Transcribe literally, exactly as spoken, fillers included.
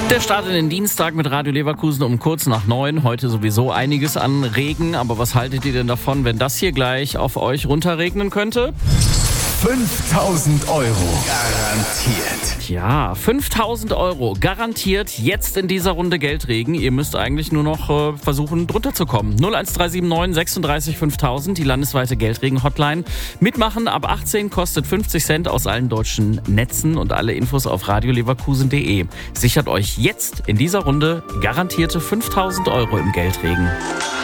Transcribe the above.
Der Start in den Dienstag mit Radio Leverkusen um kurz nach neun. Heute sowieso einiges an Regen. Aber was haltet ihr denn davon, wenn das hier gleich auf euch runterregnen könnte? fünftausend Euro garantiert. Ja, fünftausend Euro garantiert jetzt in dieser Runde Geldregen. Ihr müsst eigentlich nur noch äh, versuchen, drunter zu kommen. null eins drei sieben neun sechsunddreißig fünftausend, die landesweite Geldregen-Hotline. Mitmachen ab achtzehn kostet fünfzig Cent aus allen deutschen Netzen und alle Infos auf radioleverkusen punkt de. Sichert euch jetzt in dieser Runde garantierte fünftausend Euro im Geldregen.